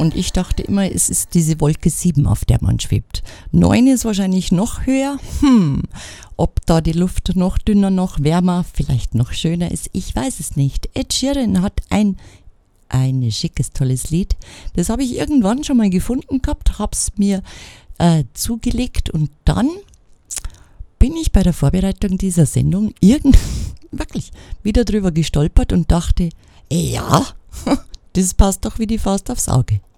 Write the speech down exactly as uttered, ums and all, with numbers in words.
Und ich dachte immer, es ist diese Wolke sieben, auf der man schwebt. neun ist wahrscheinlich noch höher. Hm, ob da die Luft noch dünner, noch wärmer, vielleicht noch schöner ist, ich weiß es nicht. Ed Sheeran hat ein, ein schickes, tolles Lied. Das habe ich irgendwann schon mal gefunden gehabt, habe es mir äh, zugelegt und dann bin ich bei der Vorbereitung dieser Sendung irgend wirklich wieder drüber gestolpert und dachte, ja, das passt doch wie die Faust aufs Auge.